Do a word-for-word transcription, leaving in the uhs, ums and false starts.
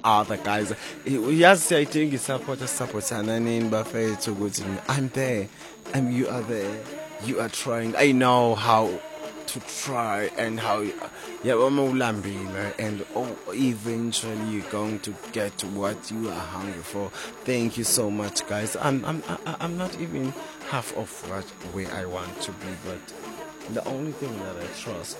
other guys. Yes, I think it's support support Sananin Buffet to go to me. I'm there. And you are there. You are trying. I know how to try and how yeah, Lambila, and oh, eventually you're going to get what you are hungry for. Thank you so much, guys. I'm I'm I- I'm not even half of what where I want to be, but the only thing that I trust